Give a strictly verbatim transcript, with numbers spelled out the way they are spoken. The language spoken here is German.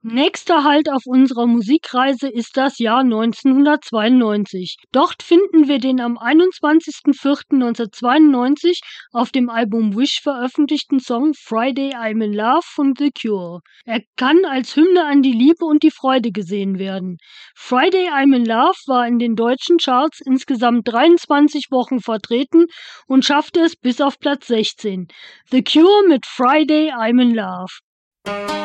Nächster Halt auf unserer Musikreise ist das Jahr neunzehnhundertzweiundneunzig. Dort finden wir den am einundzwanzigsten vierten neunzehnhundertzweiundneunzig auf dem Album Wish veröffentlichten Song Friday I'm in Love von The Cure. Er kann als Hymne an die Liebe und die Freude gesehen werden. Friday I'm in Love war in den deutschen Charts insgesamt dreiundzwanzig Wochen vertreten und schaffte es bis auf Platz sechzehn. The Cure mit Friday I'm in Love.